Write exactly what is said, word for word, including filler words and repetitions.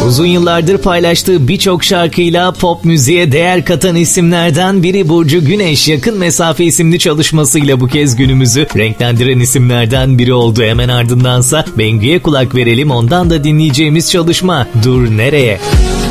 Uzun yıllardır paylaştığı birçok şarkıyla pop müziğe değer katan isimlerden biri Burcu Güneş, Yakın Mesafe isimli çalışmasıyla bu kez günümüzü renklendiren isimlerden biri oldu. Hemen ardındansa Bengü'ye kulak verelim, ondan da dinleyeceğimiz çalışma Dur Nereye?